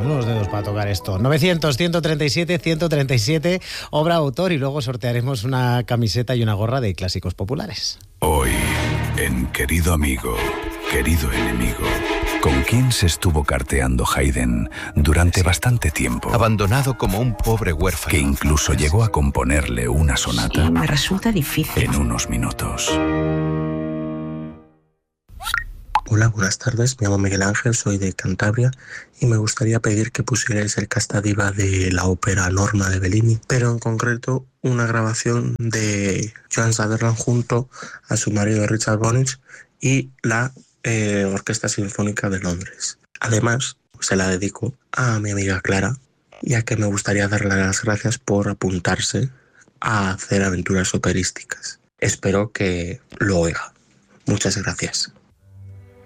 Tenemos los dedos para tocar esto. 900-137-137, obra autor, y luego sortearemos una camiseta y una gorra de Clásicos Populares. Hoy, en Querido Amigo, Querido Enemigo, ¿con quién se estuvo carteando Haydn durante bastante tiempo? Abandonado como un pobre huérfano. Que incluso llegó a componerle una sonata. Sí, me resulta difícil. En unos minutos. Hola, buenas tardes. Me llamo Miguel Ángel, soy de Cantabria y me gustaría pedir que pusierais el Casta Diva de la ópera Norma de Bellini, pero en concreto una grabación de Joan Sutherland junto a su marido Richard Bonich y la Orquesta Sinfónica de Londres. Además, se la dedico a mi amiga Clara, ya que me gustaría darle las gracias por apuntarse a hacer aventuras operísticas. Espero que lo oiga. Muchas gracias.